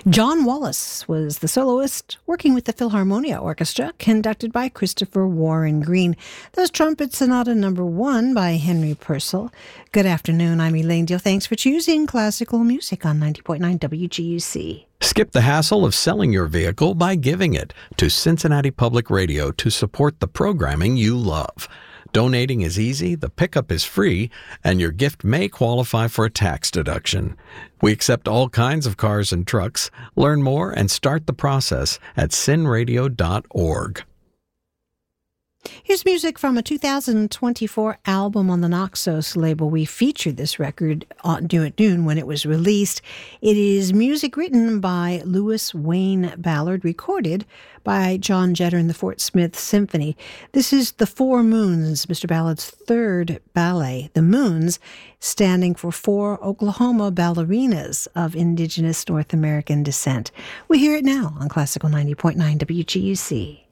John Wallace was the soloist, working with the Philharmonia Orchestra, conducted by Christopher Warren Green. Those Trumpet Sonata No. 1 by Henry Purcell. Good afternoon, I'm Elaine Deal. Thanks for choosing classical music on 90.9 WGUC. Skip the hassle of selling your vehicle by giving it to Cincinnati Public Radio to support the programming you love. Donating is easy, the pickup is free, and your gift may qualify for a tax deduction. We accept all kinds of cars and trucks. Learn more and start the process at cinradio.org. Here's music from a 2024 album on the Naxos label. We featured this record on Due at Noon when it was released. It is music written by Lewis Wayne Ballard, recorded by John Jetter and the Fort Smith Symphony. This is The Four Moons, Mr. Ballard's third ballet. The Moons standing for four Oklahoma ballerinas of indigenous North American descent. We hear it now on Classical 90.9 WGUC.